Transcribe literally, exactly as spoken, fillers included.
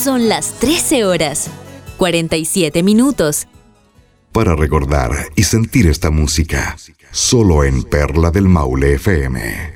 Son las trece horas, cuarenta y siete minutos. Para recordar y sentir esta música, solo en Perla del Maule F M.